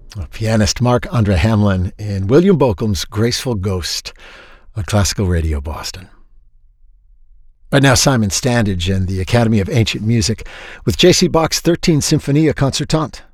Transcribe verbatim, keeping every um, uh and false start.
Pianist Mark Andre Hamlin in William Bochum's Graceful Ghost on Classical Radio Boston. Right now, Simon Standage and the Academy of Ancient Music with J C Bach's thirteen Sinfonia Concertante.